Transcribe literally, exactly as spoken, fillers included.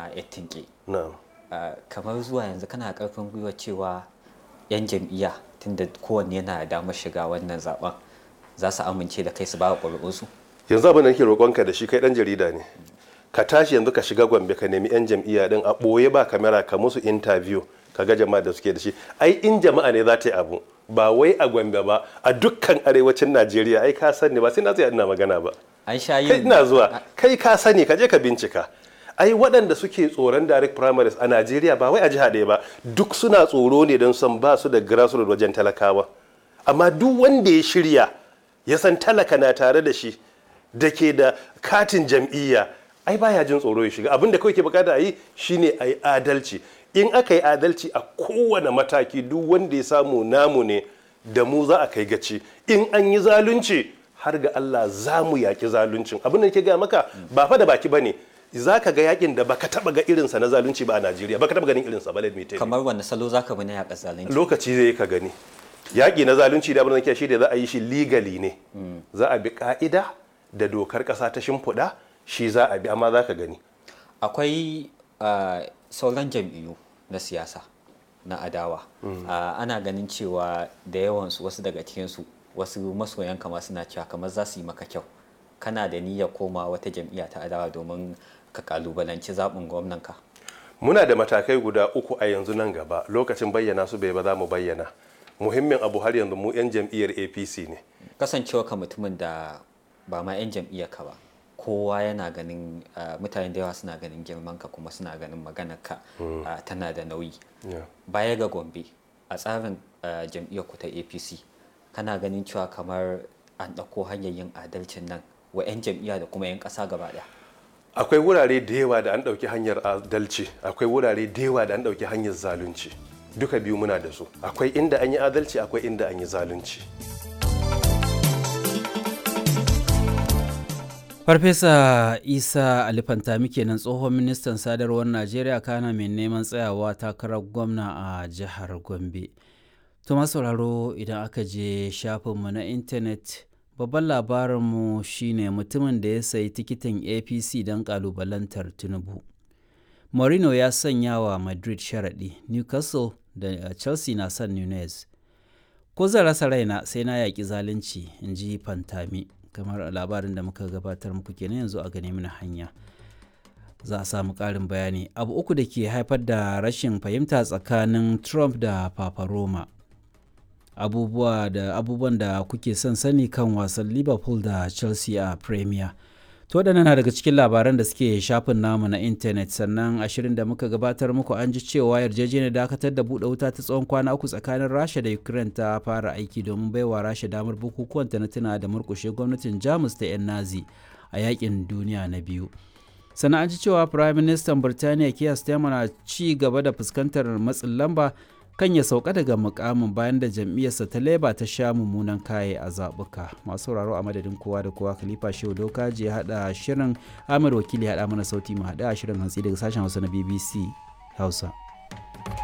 na yattinke. na'am kamar zuwa yanzu kana karfin gwiwa cewa yan jam'iyya tunda kowanne yana da damar shiga wannan zaben za su amince da kai su ba ƙuri'unsu. yanzu abin da nake roƙonka da shi kai dan jarida ne ka tashi yanzu ka shiga Gombe ka nemi yan jam'iyya din a ɓoye ba kamera ka musu interview ka ga jama'a da suke da shi ai in jama'a ne za ta yi abu ba wai a Gombe ba a dukkan arewacin Najeriya ai ka sani ba sai na tsaya ina magana ba an sha yin kai ina zuwa kai ka sani ka je ka bincika ai waɗanda suke tsoron direct primaries a Najeriya ba wai a jiha ɗaya ba duk suna tsoro ne don san ba su da grassroots wajen talakawa amma duk wanda ya shirya ya san talaka na tare da shi da ke da katin jam'iyya ai baya jin tsoro ya shiga abin da kawai ke bukata a yi shine a yi adalci in aka yi adalci a kowane mataki duk wanda ya samu namu ne da mu za a kai gaci in an yi zalunci har ga Allah za mu yaki zaluncin abin da ke gaya maka ba fa da baki bane za ka ga yakin da baka taba ga irinsa na zalunci ba a Najeriya baka taba ganin irinsa ba let me tell you kamar wanda salo zaka bi na yaƙa zalunci lokaci zai ka gani yaƙi na zalunci da abin da ke shi da za a yi shi legally ne za a bi ka'ida da dokar ƙasa ta shimfiɗa shi za a bi amma za ka gani akwai sauran jam'iyyu na siyasa na adawa ana ganin cewa da yawansu wasu daga cikinsu wasu masoyan kama suna cewa kamar za su yi maka kyau kana da niyyar koma wata jam'iyya ta adawa domin ka kalubalanci zaɓin gwamnanka. Muna da matakai guda uku a yanzu nan gaba lokacin bayyana su bai ba za mu bayyana. Muhimmin abu har yanzu mu 'yan jam'iyyar A P C ne. Kasancewa ka mutumin da ba ma 'yan jam'iyyar ka ba kowa yana ganin mutane da yawa suna ganin girman ka kuma suna ganin maganar ka tana da nauyi. Baya ga Gombe a tsarin jam'iyyar ku ta A P C kana ganin cewa kamar an ɗauko hanyar yin adalcin nan wa 'yan jam'iyya da kuma 'yan ƙasa gaba ɗaya. Akwai wurare da yawa da an ɗauki hanyar adalci akwai wurare da yawa da an ɗauki hanyar zalunci duka biyu muna da su akwai inda an yi adalci akwai inda an yi zalunci. Farfesa Isa Alifantami kenan tsohon ministan sadarwar Najeriya kana mai neman tsayawa takarar gwamna a jihar Gombe. To sauraro idan aka je shafinmu na intanet babban labarinmu shine mutumin da ya sayi tikitin A P C don kalubalantar Tinubu. Mourinho ya sanya wa Madrid sharaɗi, Newcastle da Chelsea na son Nunez. Ko zan rasa raina sai na yaƙi zalunci, in ji Fantami. Kamar labarin da muka gabatar muku kenan yanzu a gane mana hanya. Za a samu ƙarin bayani. Abu uku da ke haifar da rashin fahimta tsakanin Trump da Papa Roma. abubuwa da abubuwan da kuke son sani kan wasan Liverpool da Chelsea a Premier. To waɗannan na daga cikin labaran da suke shafin namu na intanet sannan ashirin da muka gabatar muku an ji cewa yarjejeniyar dakatar da buɗe wuta ta tsawon kwana uku tsakanin Rasha da Ukraine ta fara aiki domin baiwa Rasha damar bukukuwan ta na tuna da murƙushe gwamnatin Jamus ta 'yan Nazi a yakin duniya na biyu. Sannan an ji cewa Prime Minister Birtaniya Keir Starmer na ci gaba da fuskantar matsin lamba kan ya sauka daga mukamin bayan da jam'iyyarsa ta Labour ta sha mummunan kaye a zaɓuka. Masu sauraro a madadin kowa da kowa Khalifa Shehu Dokaji ya haɗa shirin Ahmed Wakili ya haɗa mana sauti mu haɗa shirin hantsi daga sashen Hausa na B B C Hausa.